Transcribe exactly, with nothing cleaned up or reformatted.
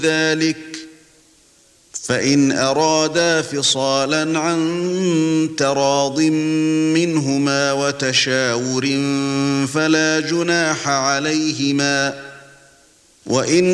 ذلك فإن أرادا فصالا عن تراض منهما وتشاور فلا جناح عليهما وإن